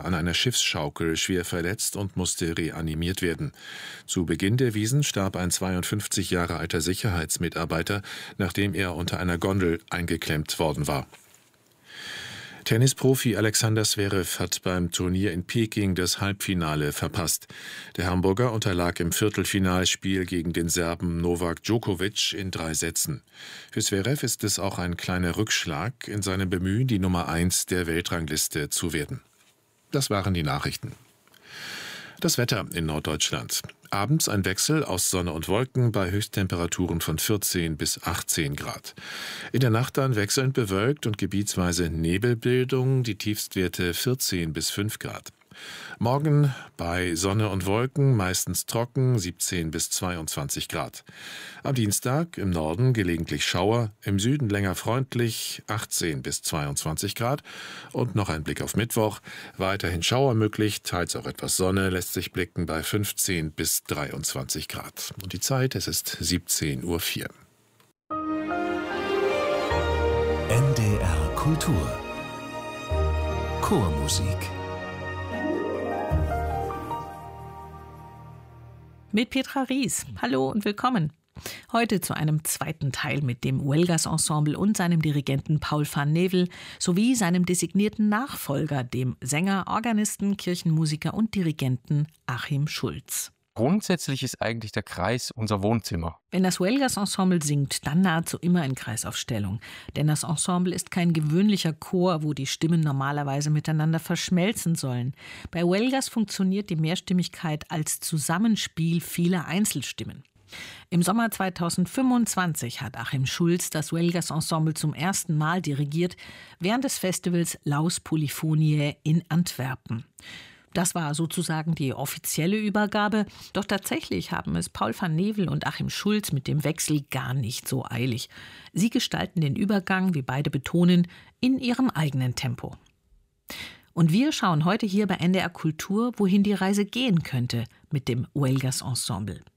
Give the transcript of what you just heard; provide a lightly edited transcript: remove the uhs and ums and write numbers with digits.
an einer Schiffsschaukel schwer verletzt und musste reanimiert werden. Zu Beginn der Wiesn starb ein 52 Jahre alter Sicherheitsmitarbeiter, nachdem er unter einer Gondel eingeklemmt worden war. Tennisprofi Alexander Zverev hat beim Turnier in Peking das Halbfinale verpasst. Der Hamburger unterlag im Viertelfinalspiel gegen den Serben Novak Djokovic in 3 Sätzen. Für Zverev ist es auch ein kleiner Rückschlag in seinem Bemühen, die Nummer 1 der Weltrangliste zu werden. Das waren die Nachrichten. Das Wetter in Norddeutschland. Abends ein Wechsel aus Sonne und Wolken bei Höchsttemperaturen von 14 bis 18 Grad. In der Nacht dann wechselnd bewölkt und gebietsweise Nebelbildung, die Tiefstwerte 14 bis 5 Grad. Morgen bei Sonne und Wolken meistens trocken, 17 bis 22 Grad. Am Dienstag im Norden gelegentlich Schauer, im Süden länger freundlich, 18 bis 22 Grad. Und noch ein Blick auf Mittwoch, weiterhin Schauer möglich, teils auch etwas Sonne, lässt sich blicken bei 15 bis 23 Grad. Und die Zeit, es ist 17:04 Uhr. NDR Kultur Chormusik mit Petra Ries. Hallo und willkommen. Heute zu einem zweiten Teil mit dem Huelgas Ensemble und seinem Dirigenten Paul van Nevel sowie seinem designierten Nachfolger, dem Sänger, Organisten, Kirchenmusiker und Dirigenten Achim Schulz. Grundsätzlich ist eigentlich der Kreis unser Wohnzimmer. Wenn das Huelgas Ensemble singt, dann nahezu immer in Kreisaufstellung. Denn das Ensemble ist kein gewöhnlicher Chor, wo die Stimmen normalerweise miteinander verschmelzen sollen. Bei Huelgas funktioniert die Mehrstimmigkeit als Zusammenspiel vieler Einzelstimmen. Im Sommer 2025 hat Achim Schulz das Huelgas Ensemble zum ersten Mal dirigiert, während des Festivals Laus Polyphoniae in Antwerpen. Das war sozusagen die offizielle Übergabe, doch tatsächlich haben es Paul van Nevel und Achim Schulz mit dem Wechsel gar nicht so eilig. Sie gestalten den Übergang, wie beide betonen, in ihrem eigenen Tempo. Und wir schauen heute hier bei NDR Kultur, wohin die Reise gehen könnte mit dem Huelgas Ensemble.